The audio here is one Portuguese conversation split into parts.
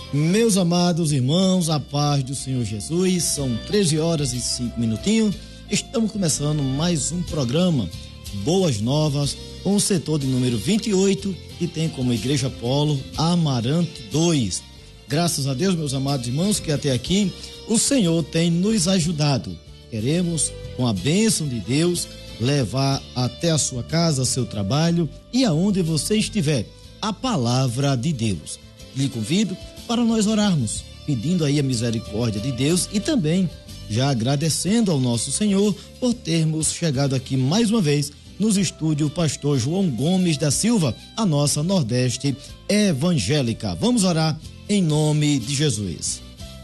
Meus amados irmãos, a paz do Senhor Jesus, são 13 horas e 5 minutinhos. Estamos começando mais um programa Boas Novas com o setor de número 28, que tem como Igreja Polo Amarante 2. Graças a Deus, meus amados irmãos, que até aqui o Senhor tem nos ajudado. Queremos, com a bênção de Deus, levar até a sua casa, seu trabalho e aonde você estiver, a palavra de Deus. Lhe convido para nós orarmos, pedindo aí a misericórdia de Deus e também já agradecendo ao nosso Senhor por termos chegado aqui mais uma vez nos estúdios Pastor João Gomes da Silva, a nossa Nordeste Evangélica. Vamos orar em nome de Jesus.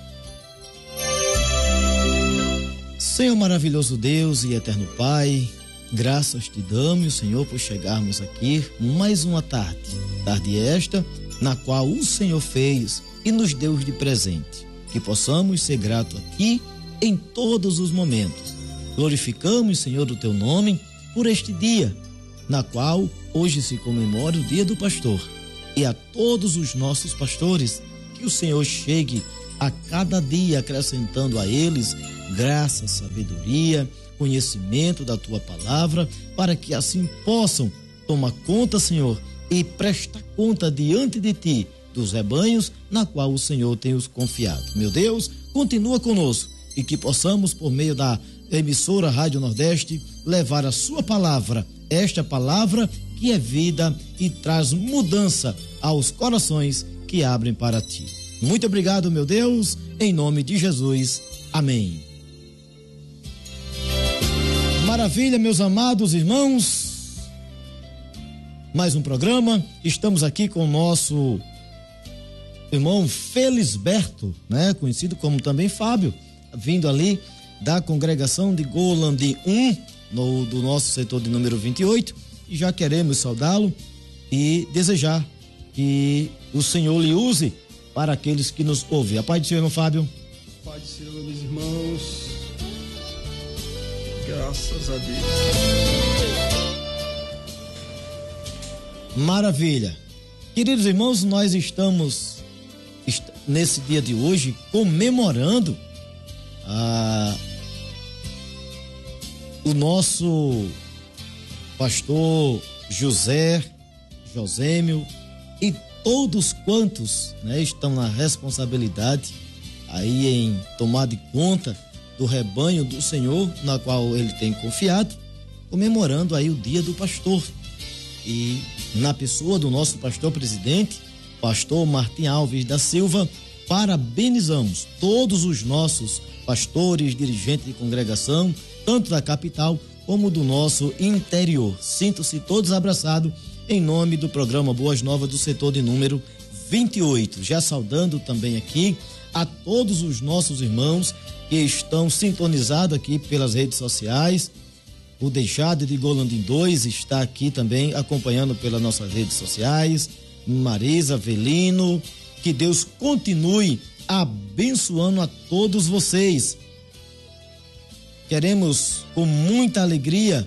Senhor maravilhoso Deus e eterno Pai, graças te damos, Senhor, por chegarmos aqui mais uma tarde esta, na qual o Senhor fez e nos deu de presente, que possamos ser gratos aqui em todos os momentos. Glorificamos, Senhor, o teu nome por este dia, na qual hoje se comemora o dia do pastor, e a todos os nossos pastores, que o Senhor chegue a cada dia acrescentando a eles graça, sabedoria, conhecimento da tua palavra, para que assim possam tomar conta, Senhor, e prestar conta diante de ti dos rebanhos na qual o Senhor tem os confiado. Meu Deus, continua conosco e que possamos, por meio da emissora Rádio Nordeste, levar a sua palavra, esta palavra que é vida e traz mudança aos corações que abrem para ti. Muito obrigado, meu Deus, em nome de Jesus. Amém. Maravilha, meus amados irmãos. Mais um programa. Estamos aqui com o nosso irmão Felisberto, né? Conhecido como também Fábio, vindo ali da congregação de Golandi 1, do nosso setor de número 28, e já queremos saudá-lo e desejar que o Senhor lhe use para aqueles que nos ouvem. A paz do Senhor, irmão Fábio. Pai do Senhor, meus irmãos, graças a Deus. Maravilha. Queridos irmãos, nós estamos nesse dia de hoje comemorando o nosso pastor Josêmio e todos quantos, né, estão na responsabilidade aí em tomar de conta do rebanho do Senhor, na qual ele tem confiado, comemorando aí o dia do pastor. E na pessoa do nosso pastor presidente, pastor Martim Alves da Silva, parabenizamos todos os nossos pastores, dirigentes de congregação, tanto da capital como do nosso interior. Sintam-se todos abraçados em nome do programa Boas Novas do setor de número 28. Já saudando também aqui a todos os nossos irmãos que estão sintonizados aqui pelas redes sociais. O Deixado de Golandi 2 está aqui também acompanhando pelas nossas redes sociais. Marisa, Avelino, que Deus continue abençoando a todos vocês. Queremos com muita alegria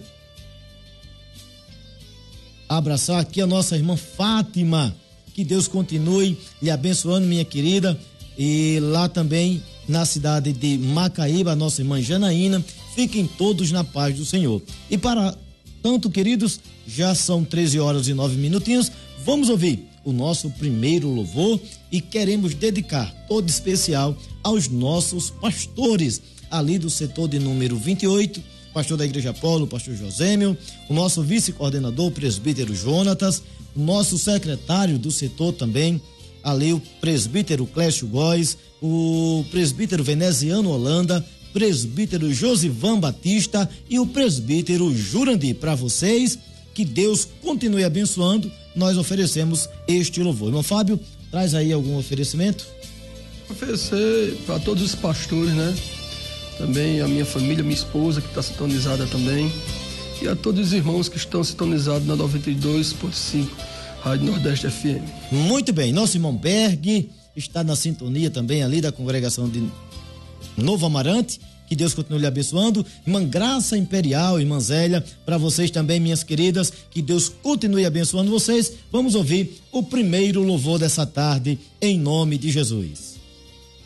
abraçar aqui a nossa irmã Fátima, que Deus continue lhe abençoando, minha querida, e lá também na cidade de Macaíba, a nossa irmã Janaína. Fiquem todos na paz do Senhor. E para tanto, queridos, já são 13 horas e 9 minutinhos, vamos ouvir o nosso primeiro louvor e queremos dedicar todo especial aos nossos pastores ali do setor de número 28, pastor da Igreja Polo, pastor Josêmio, o nosso vice-coordenador, presbítero Jonatas, o nosso secretário do setor também, ali o presbítero Clécio Góes, o presbítero Veneziano Holanda, presbítero Josivan Batista e o presbítero Jurandir. Para vocês, que Deus continue abençoando, nós oferecemos este louvor. Irmão Fábio, traz aí algum oferecimento? Oferecer para todos os pastores, né? Também a minha família, minha esposa que está sintonizada também, e a todos os irmãos que estão sintonizados na 92.5 Rádio Nordeste FM. Muito bem, nosso irmão Berg está na sintonia também ali da congregação de Novo Amarante Que Deus continue lhe abençoando. Irmã Graça Imperial, irmã Zélia, para vocês também, minhas queridas, que Deus continue abençoando vocês. Vamos ouvir o primeiro louvor dessa tarde, em nome de Jesus.